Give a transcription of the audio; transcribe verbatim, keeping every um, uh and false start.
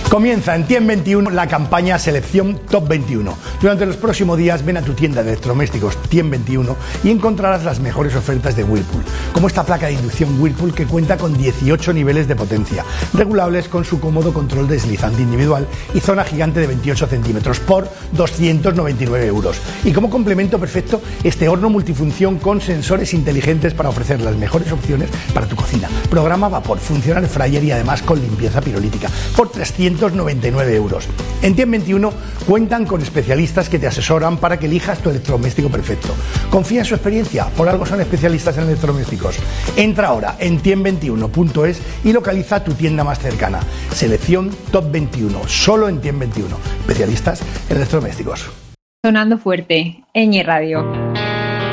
Comienza en Tien veintiuno la campaña Selección Top veintiuno. Durante los próximos días ven a tu tienda de electrodomésticos Tien veintiuno y encontrarás las mejores ofertas de Whirlpool, como esta placa de inducción Whirlpool que cuenta con dieciocho niveles de potencia, regulables con su cómodo control deslizante individual y zona gigante de veintiocho centímetros por doscientos noventa y nueve euros. Y como complemento perfecto, este horno multifunción con sensores inteligentes para ofrecer las mejores opciones para tu cocina. Programa vapor, funciona el fryer y además con limpieza pirolítica por trescientos noventa y nueve euros. En Tien veintiuno cuentan con especialistas que te asesoran para que elijas tu electrodoméstico perfecto. Confía en su experiencia, por algo son especialistas en electrodomésticos. Entra ahora en tien veintiuno punto es y localiza tu tienda más cercana. Selección Top veintiuno, solo en Tien veintiuno. Especialistas en electrodomésticos. Sonando fuerte, Ñ Radio.